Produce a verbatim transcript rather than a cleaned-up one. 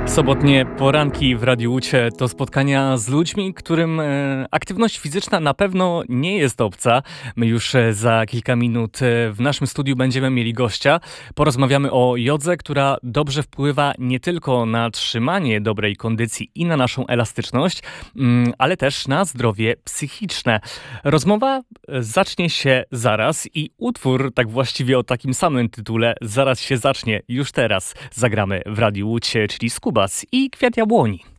Sobotnie poranki w Radiu Łódź to spotkania z ludźmi, którym e, aktywność fizyczna na pewno nie jest obca. My już e, za kilka minut e, w naszym studiu będziemy mieli gościa. Porozmawiamy o jodze, która dobrze wpływa nie tylko na trzymanie dobrej kondycji i na naszą elastyczność, mm, ale też na zdrowie psychiczne. Rozmowa e, zacznie się zaraz i utwór, tak właściwie o takim samym tytule, zaraz się zacznie, już teraz zagramy w Radiu Łódź, czyli Skubas i Kwiat Jabłoni.